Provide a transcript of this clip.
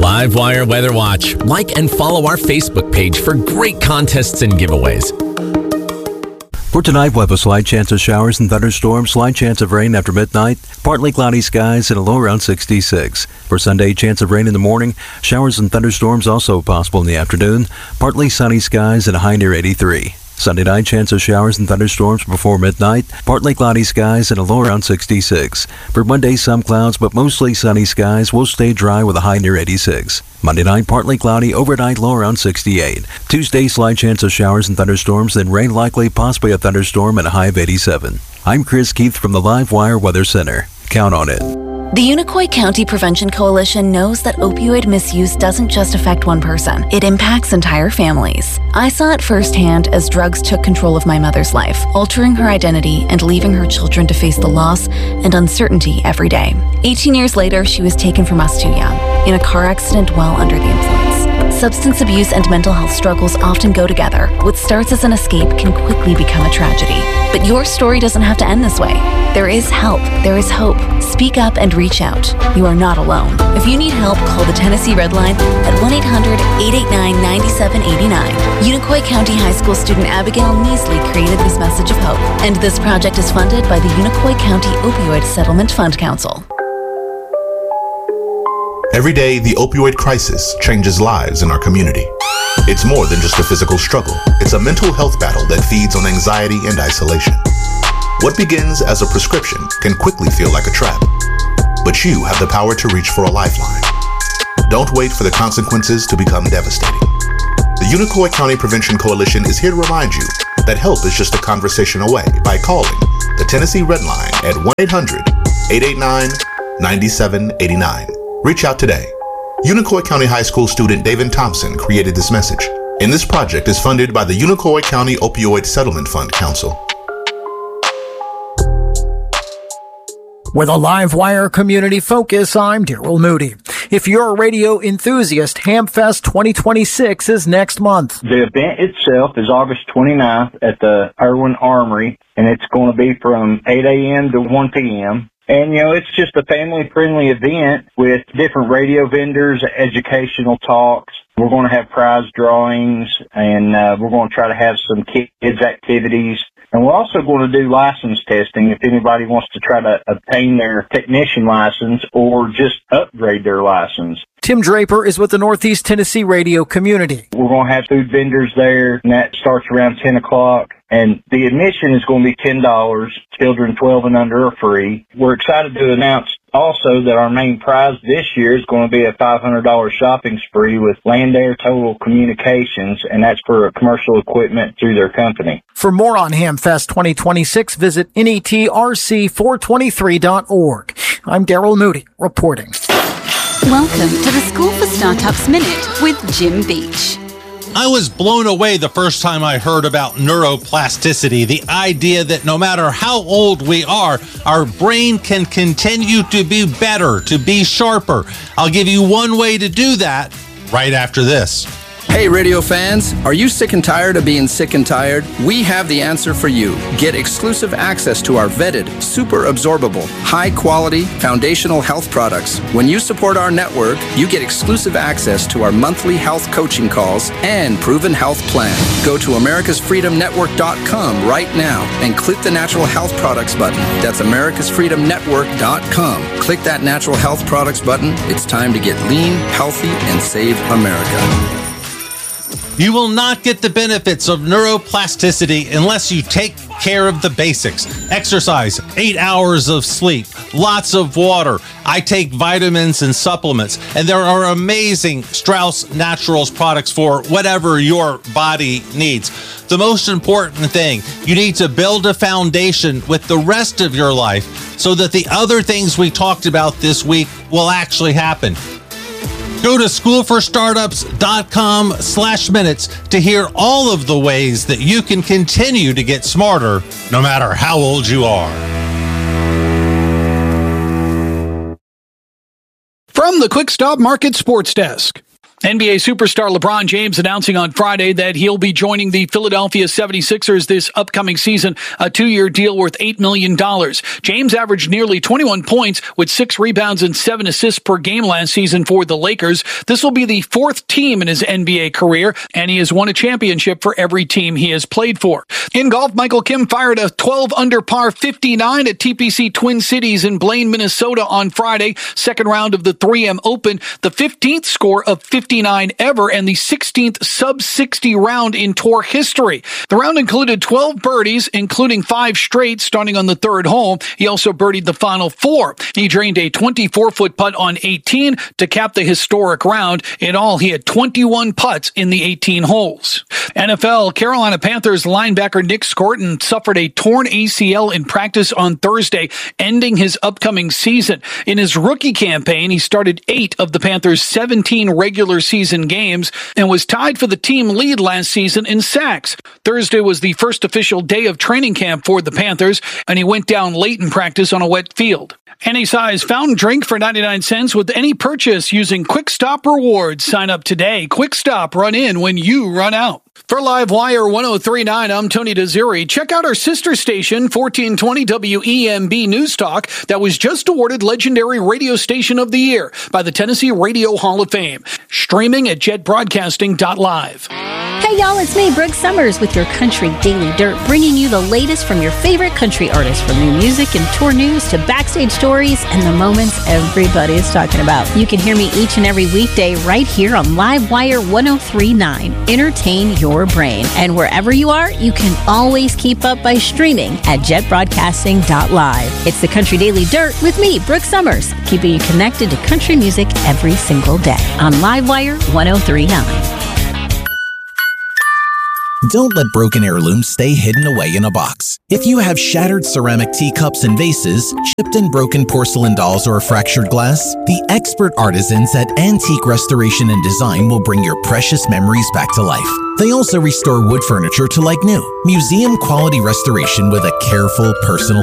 Livewire Weather Watch. Like and follow our Facebook page for great contests and giveaways. For tonight, we'll have a slight chance of showers and thunderstorms, slight chance of rain after midnight, partly cloudy skies, and a low around 66. For Sunday, chance of rain in the morning, showers and thunderstorms also possible in the afternoon, partly sunny skies, and a high near 83. Sunday night, chance of showers and thunderstorms before midnight, partly cloudy skies, and a low around 66. For Monday, some clouds, but mostly sunny skies. Will stay dry with a high near 86. Monday night, partly cloudy, overnight low around 68. Tuesday, slight chance of showers and thunderstorms, then rain likely, possibly a thunderstorm, and a high of 87. I'm Chris Keith from the Livewire Weather Center. Count on it. The Unicoi County Prevention Coalition knows that opioid misuse doesn't just affect one person. It impacts entire families. I saw it firsthand as drugs took control of my mother's life, altering her identity and leaving her children to face the loss and uncertainty every day. 18 years later, she was taken from us too young, in a car accident while under the influence. Substance abuse and mental health struggles often go together. What starts as an escape can quickly become a tragedy. But your story doesn't have to end this way. There is help. There is hope. Speak up and reach out. You are not alone. If you need help, call the Tennessee Red Line at 1-800-889-9789. Unicoi County High School student Abigail Measley created this message of hope. And this project is funded by the Unicoi County Opioid Settlement Fund Council. Every day, the opioid crisis changes lives in our community. It's more than just a physical struggle. It's a mental health battle that feeds on anxiety and isolation. What begins as a prescription can quickly feel like a trap. But you have the power to reach for a lifeline. Don't wait for the consequences to become devastating. The Unicoi County Prevention Coalition is here to remind you that help is just a conversation away by calling the Tennessee Red Line at 1-800-889-9789. Reach out today. Unicoi County High School student David Thompson created this message, and this project is funded by the Unicoi County Opioid Settlement Fund Council. With a Livewire community focus, I'm Daryl Moody. If you're a radio enthusiast, HamFest 2026 is next month. The event itself is August 29th at the Irwin Armory, and it's going to be from 8 a.m. to 1 p.m. And, it's just a family-friendly event with different radio vendors, educational talks. We're going to have prize drawings, and we're going to try to have some kids' activities. And we're also going to do license testing if anybody wants to try to obtain their technician license or just upgrade their license. Tim Draper is with the Northeast Tennessee radio community. We're going to have food vendors there, and that starts around 10 o'clock. And the admission is going to be $10. Children 12 and under are free. We're excited to announce also that our main prize this year is going to be a $500 shopping spree with Land Air Total Communications, and that's for commercial equipment through their company. For more on HamFest 2026, visit netrc423.org. I'm Daryl Moody reporting. Welcome to the School for Startups Minute with Jim Beach. I was blown away the first time I heard about neuroplasticity, the idea that no matter how old we are, our brain can continue to be better, to be sharper. I'll give you one way to do that right after this. Hey, radio fans, are you sick and tired of being sick and tired? We have the answer for you. Get exclusive access to our vetted, super absorbable, high-quality, foundational health products. When you support our network, you get exclusive access to our monthly health coaching calls and proven health plan. Go to americasfreedomnetwork.com right now and click the Natural Health Products button. That's americasfreedomnetwork.com. Click that Natural Health Products button. It's time to get lean, healthy, and save America. You will not get the benefits of neuroplasticity unless you take care of the basics. Exercise, 8 hours of sleep, lots of water. I take vitamins and supplements, and there are amazing Strauss Naturals products for whatever your body needs. The most important thing, you need to build a foundation with the rest of your life so that the other things we talked about this week will actually happen. Go to schoolforstartups.com/minutes to hear all of the ways that you can continue to get smarter no matter how old you are. From the Quick Stop Market Sports Desk. NBA superstar LeBron James announcing on Friday that he'll be joining the Philadelphia 76ers this upcoming season, a 2-year deal worth $8 million. James averaged nearly 21 points with 6 rebounds and 7 assists per game last season for the Lakers. This will be the 4th team in his NBA career, and he has won a championship for every team he has played for. In golf, Michael Kim fired a 12-under par 59 at TPC Twin Cities in Blaine, Minnesota on Friday, second round of the 3M Open, the 15th score of 59 ever and the 16th sub-60 round in tour history. The round included 12 birdies, including 5 straight starting on the 3rd hole. He also birdied the final 4. He drained a 24-foot putt on 18 to cap the historic round. In all, he had 21 putts in the 18 holes. NFL, Carolina Panthers linebacker Nick Scorton suffered a torn ACL in practice on Thursday, ending his upcoming season. In his rookie campaign, he started 8 of the Panthers' 17 regular season games and was tied for the team lead last season in sacks. Thursday was the first official day of training camp for the Panthers, and he went down late in practice on a wet field. Any size fountain drink for 99 cents with any purchase using Quick Stop Rewards. Sign up today. Quick Stop, run in when you run out. For Livewire 1039, I'm Tony Desiri. Check out our sister station, 1420 WEMB News Talk, that was just awarded Legendary Radio Station of the Year by the Tennessee Radio Hall of Fame. Streaming at jetbroadcasting.live. Hey y'all, it's me, Brooke Summers, with your Country Daily Dirt, bringing you the latest from your favorite country artists, from new music and tour news to backstage stories and the moments everybody is talking about. You can hear me each and every weekday right here on Livewire 1039. Entertain your brain. And wherever you are, you can always keep up by streaming at jetbroadcasting.live. It's the Country Daily Dirt with me, Brooke Summers, keeping you connected to country music every single day on Livewire 1039. Don't let broken heirlooms stay hidden away in a box. If you have shattered ceramic teacups and vases, chipped and broken porcelain dolls, or fractured glass, the expert artisans at Antique Restoration and Design will bring your precious memories back to life. They also restore wood furniture to like new. Museum quality restoration with a careful, personal